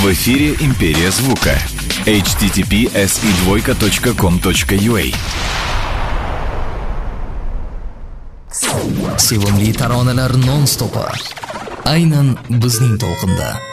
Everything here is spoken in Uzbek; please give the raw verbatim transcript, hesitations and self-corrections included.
В эфире «Империя звука». эйч ти ти пи эс и двойка точка ком точка ю а. Sevimli taronalar non-stop. Aynan bizning to'lqinda.